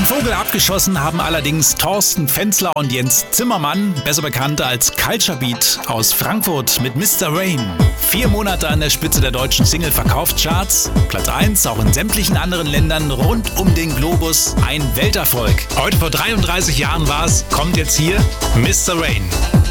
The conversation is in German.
Vogel abgeschossen haben allerdings Thorsten Fenzler und Jens Zimmermann, besser bekannt als Culture Beat aus Frankfurt mit Mr. Rain. 4 Monate an der Spitze der deutschen Single-Verkaufscharts, Platz 1 auch in sämtlichen anderen Ländern rund um den Globus, ein Welterfolg. Heute vor 33 Jahren war's, kommt jetzt hier Mr. Rain.